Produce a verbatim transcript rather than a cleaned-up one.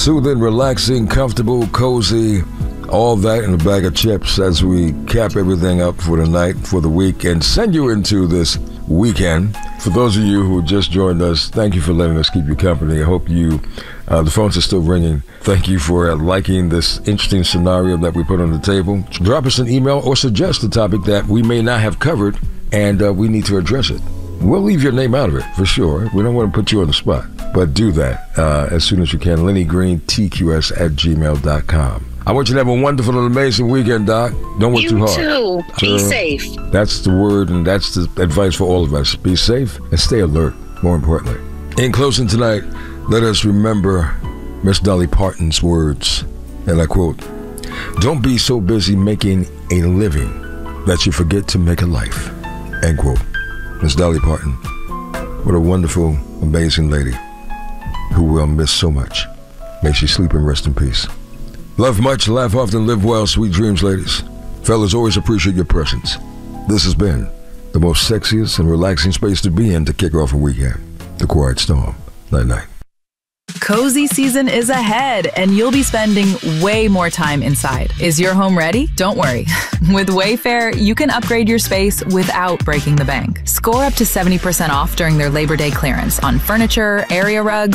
Soothing, relaxing, comfortable, cozy, all that in a bag of chips as we cap everything up for the night, for the week, and send you into this weekend. For those of you who just joined us, thank you for letting us keep you company. I hope you, uh, the phones are still ringing. Thank you for uh, liking this interesting scenario that we put on the table. Drop us an email or suggest a topic that we may not have covered, and uh, we need to address it. We'll leave your name out of it, for sure. We don't want to put you on the spot. But do that uh, as soon as you can. Lenny Green, T Q S at gmail dot com. I want you to have a wonderful and amazing weekend, Doc. Don't work you too hard. You too. Be so, safe. That's the word, and that's the advice for all of us. Be safe and stay alert, more importantly. In closing tonight, let us remember Miss Dolly Parton's words, and I quote, "Don't be so busy making a living that you forget to make a life." End quote. Miss Dolly Parton, what a wonderful, amazing lady who we'll miss so much. May she sleep and rest in peace. Love much, laugh often, live well, sweet dreams, ladies. Fellas, always appreciate your presence. This has been the most sexiest and relaxing space to be in to kick off a weekend. The Quiet Storm. Night-night. Cozy season is ahead, and you'll be spending way more time inside. Is your home ready? Don't worry. With Wayfair, you can upgrade your space without breaking the bank. Score up to seventy percent off during their Labor Day clearance on furniture, area rugs,